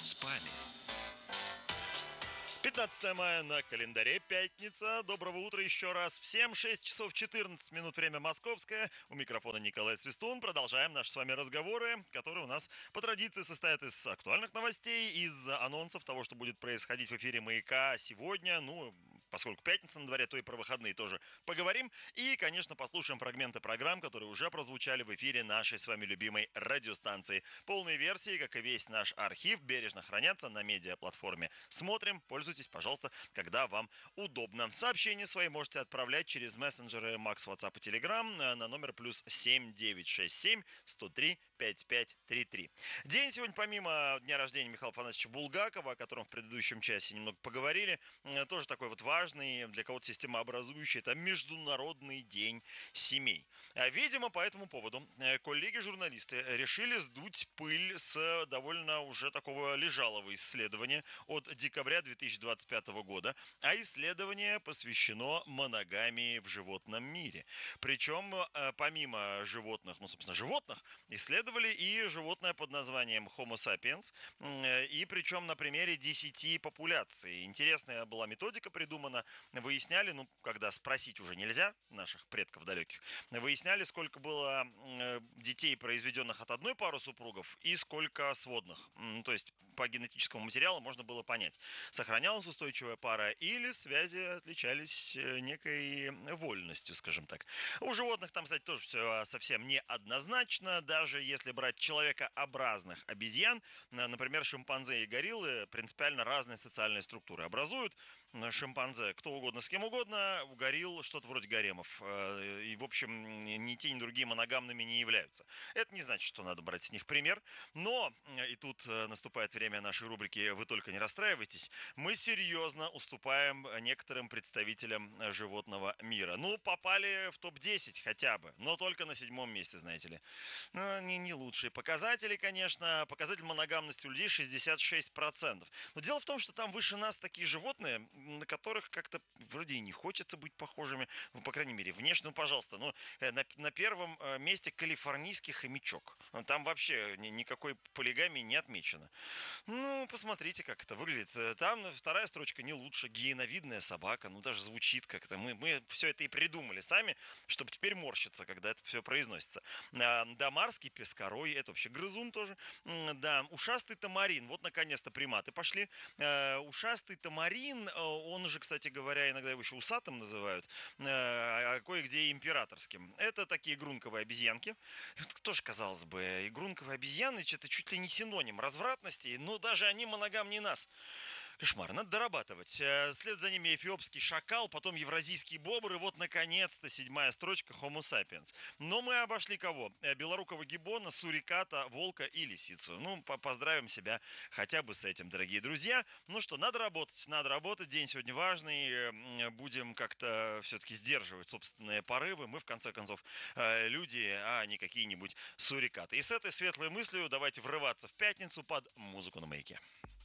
спали. 15 мая на календаре, пятница. Доброго утра еще раз всем. 6 часов 14 минут, время московское. У микрофона Николай Свистун. Продолжаем наши с вами разговоры, которые у нас по традиции состоят из актуальных новостей, из анонсов того, что будет происходить в эфире «Маяка» сегодня. Поскольку пятница на дворе, то и про выходные тоже поговорим. И, конечно, послушаем фрагменты программ, которые уже прозвучали в эфире нашей с вами любимой радиостанции. Полные версии, как и весь наш архив, бережно хранятся на медиаплатформе. Смотрим, пользуйтесь, пожалуйста, когда вам удобно. Сообщения свои можете отправлять через мессенджеры Макс, WhatsApp и Telegram на номер +7 967 103 5533. День сегодня, помимо дня рождения Михаила Афанасьевича Булгакова, о котором в предыдущем часе немного поговорили, тоже такой вот важный, для кого-то системообразующий, это Международный день семей. Видимо, по этому поводу коллеги-журналисты решили сдуть пыль с довольно уже такого лежалого исследования от декабря 2025 года, а исследование посвящено моногамии в животном мире. Причем, помимо животных, животных, исследовали и животное под названием Homo sapiens, и причем на примере 10 популяций. Интересная была методика придумана. Выясняли, когда спросить уже нельзя, наших предков далеких, выясняли, сколько было детей, произведенных от одной пары супругов, и сколько сводных. То есть по генетическому материалу можно было понять, сохранялась устойчивая пара или связи отличались некой вольностью, скажем так. У животных там, кстати, тоже все совсем неоднозначно. Даже если брать человекообразных обезьян, например, шимпанзе и гориллы принципиально разные социальные структуры образуют. Шимпанзе кто угодно с кем угодно, у горилл что-то вроде гаремов. И, в общем, ни те, ни другие моногамными не являются. Это не значит, что надо брать с них пример. Но, и тут наступает время нашей рубрики «Вы только не расстраивайтесь», мы серьезно уступаем некоторым представителям животного мира. Попали в топ-10 хотя бы, но только на 7-м месте, знаете ли. Не лучшие показатели, конечно. Показатель моногамности у людей 66%. Но дело в том, что там выше нас такие животные, на которых как-то вроде и не хочется быть похожими, по крайней мере, внешне. Пожалуйста, на первом месте калифорнийский хомячок. Там вообще никакой полигамии не отмечено. Посмотрите, как это выглядит. Там вторая строчка не лучше. Гиеновидная собака. Даже звучит как-то. Мы все это и придумали сами, чтобы теперь морщиться, когда это все произносится. Дамарский пескарой. Это вообще грызун тоже. Да, ушастый тамарин. Вот, наконец-то, приматы пошли. Ушастый тамарин, он же, кстати говоря, иногда его еще усатым называют, а кое-где и императорским. Это такие грунковые обезьянки. Тоже, казалось бы, и грунковые обезьяны, это чуть ли не синоним развратности, но даже они моногамнее нас. Кошмар, надо дорабатывать. Вслед за ними эфиопский шакал, потом евразийский бобр, и вот, наконец-то, 7-я строчка Homo sapiens. Но мы обошли кого? Белорукого гиббона, суриката, волка и лисицу. Поздравим себя хотя бы с этим, дорогие друзья. Надо работать. День сегодня важный. Будем как-то все-таки сдерживать собственные порывы. Мы, в конце концов, люди, а не какие-нибудь сурикаты. И с этой светлой мыслью давайте врываться в пятницу под музыку на маяке.